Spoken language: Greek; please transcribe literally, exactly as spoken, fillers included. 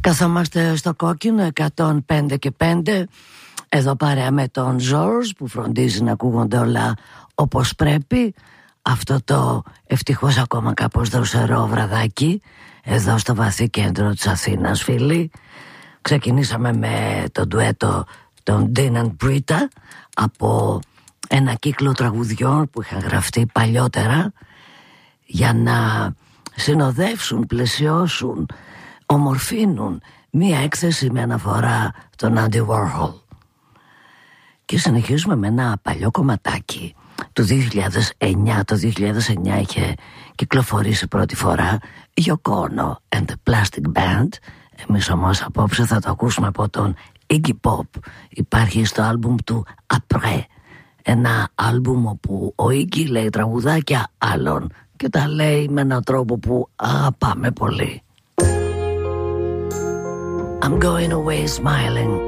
Καθόμαστε στο κόκκινο εκατόν πέντε και πέντε. Εδώ παρέα με τον Ζορζ που φροντίζει να ακούγονται όλα όπως πρέπει. Αυτό το ευτυχώς ακόμα κάπως δροσερό βραδάκι εδώ στο βαθύ κέντρο της Αθήνας, φίλοι. Ξεκινήσαμε με το ντουέτο των Dean and Brita από ένα κύκλο τραγουδιών που είχαν γραφτεί παλιότερα για να συνοδεύσουν, πλαισιώσουν, ομορφύνουν μία έκθεση με αναφορά στον Andy Warhol. Και συνεχίζουμε με ένα παλιό κομματάκι του δύο χιλιάδες εννιά. Το δύο χιλιάδες εννιά είχε κυκλοφορήσει πρώτη φορά Yoko Ono and the Plastic Band. Εμείς όμως απόψε θα το ακούσουμε από τον Iggy Pop. Υπάρχει στο άλμπουμ του Après, ένα άλμπουμ όπου ο Iggy λέει τραγουδάκια άλλων και τα λέει με έναν τρόπο που αγαπάμε πολύ. I'm going away smiling.